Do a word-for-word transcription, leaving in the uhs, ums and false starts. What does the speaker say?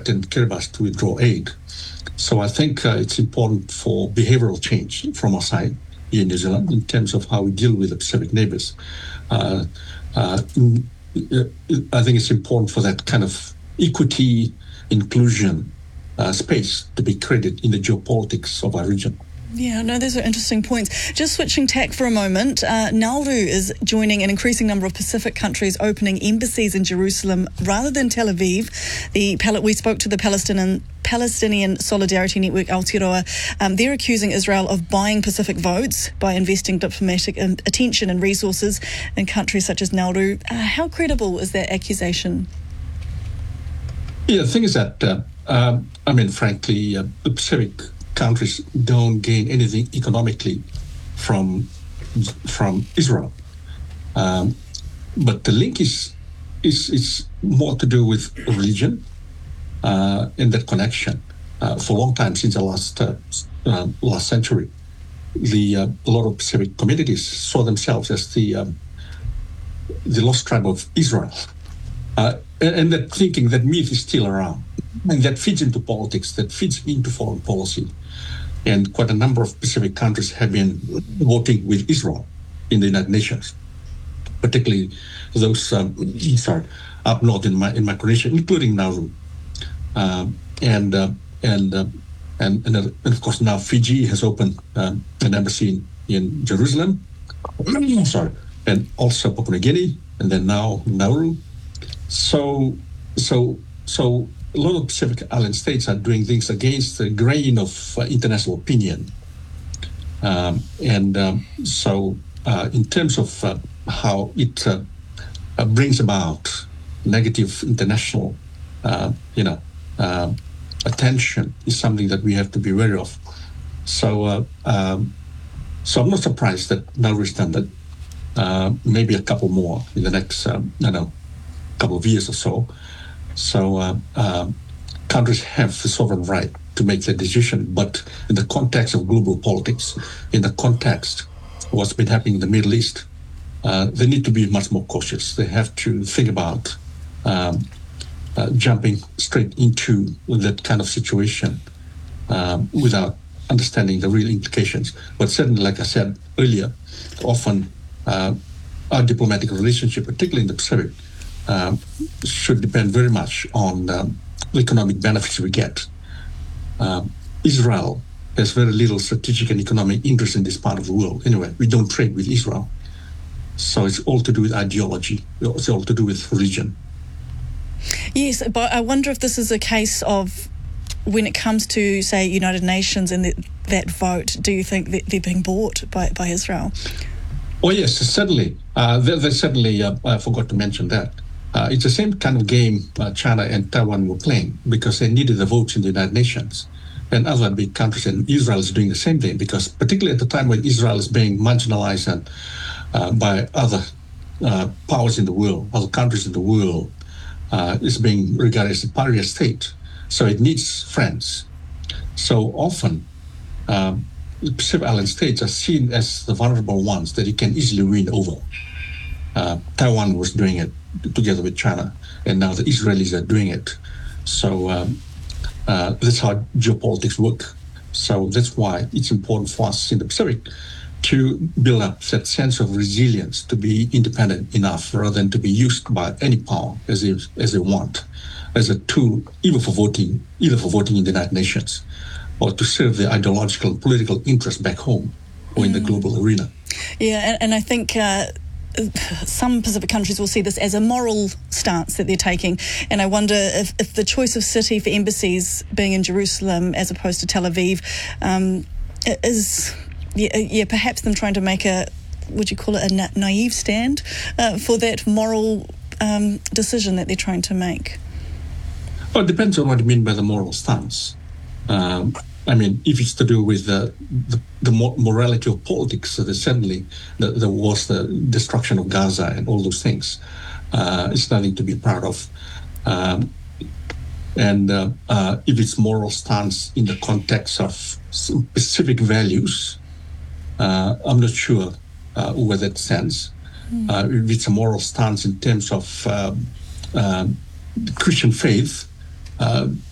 threatened Kiribati to withdraw aid. So I think uh, it's important for behavioral change from our side here in New Zealand in terms of how we deal with the Pacific neighbors. Uh, uh, I think it's important for that kind of equity, inclusion uh, space to be created in the geopolitics of our region. Yeah, no, those are interesting points. Just switching tack for a moment, uh, Nauru is joining an increasing number of Pacific countries opening embassies in Jerusalem rather than Tel Aviv. The we spoke to the Palestinian Palestinian Solidarity Network, Aotearoa. Um, they're accusing Israel of buying Pacific votes by investing diplomatic attention and resources in countries such as Nauru. Uh, how credible is that accusation? Yeah, the thing is that, uh, um, I mean, frankly, uh, the Pacific countries don't gain anything economically from from Israel, um, but the link is is is more to do with religion uh, and that connection. Uh, for a long time, since the last uh, uh, last century, the uh, a lot of Pacific communities saw themselves as the um, the lost tribe of Israel, uh, and, and that thinking, that myth is still around, and that feeds into politics, that feeds into foreign policy. And quite a number of Pacific countries have been voting with Israel in the United Nations, particularly those um, sorry, up north in, in Micronesia, including Nauru, um, and, uh, and, uh, and and and of course now Fiji has opened um, an embassy in, in Jerusalem, sorry, and also Papua New Guinea, and then now Nauru. So so so. A lot of Pacific Island states are doing things against the grain of uh, international opinion. Um, and um, so uh, in terms of uh, how it uh, uh, brings about negative international, uh, you know, uh, attention is something that we have to be wary of. So uh, um, so I'm not surprised that Nauru has done that. Uh, maybe a couple more in the next, um, I don't know, couple of years or so. So uh, uh, countries have the sovereign right to make their decision, but in the context of global politics, in the context of what's been happening in the Middle East, uh, they need to be much more cautious. They have to think about um, uh, jumping straight into that kind of situation um, without understanding the real implications. But certainly, like I said earlier, often uh, our diplomatic relationship, particularly in the Pacific, Uh, should depend very much on um, the economic benefits we get. Um, Israel has very little strategic and economic interest in this part of the world. Anyway, we don't trade with Israel. So it's all to do with ideology. It's all to do with religion. Yes, but I wonder if this is a case of when it comes to, say, United Nations and the, that vote, do you think that they're being bought by, by Israel? Oh, yes, certainly. Uh, they, they certainly, uh, I forgot to mention that. Uh, it's the same kind of game uh, China and Taiwan were playing because they needed the votes in the United Nations. And other big countries, and Israel is doing the same thing because particularly at the time when Israel is being marginalized and, uh, by other uh, powers in the world, other countries in the world, uh, is being regarded as a pariah state. So it needs friends. So often, um, the Pacific Island states are seen as the vulnerable ones that you can easily win over. Uh, Taiwan was doing it together with China, and now the Israelis are doing it. So um, uh, that's how geopolitics work. So that's why it's important for us in the Pacific to build up that sense of resilience, to be independent enough rather than to be used by any power as they, as they want, as a tool, even for voting, either for voting in the United Nations, or to serve their ideological and political interests back home or in mm. the global arena. Yeah, and, and I think uh, some Pacific countries will see this as a moral stance that they're taking, and I wonder if, if the choice of city for embassies being in Jerusalem as opposed to Tel Aviv um, is, yeah, yeah, perhaps them trying to make a, would you call it a na- naive stand uh, for that moral um, decision that they're trying to make? Well, it depends on what you mean by the moral stance. Um, I mean, if it's to do with the the, the morality of politics, so certainly the, there was the destruction of Gaza and all those things. Uh, it's nothing to be proud of. Um, and uh, uh, if it's moral stance in the context of specific values, uh, I'm not sure uh, where that stands. Mm. Uh, if it's a moral stance in terms of um, um, Christian faith, uh,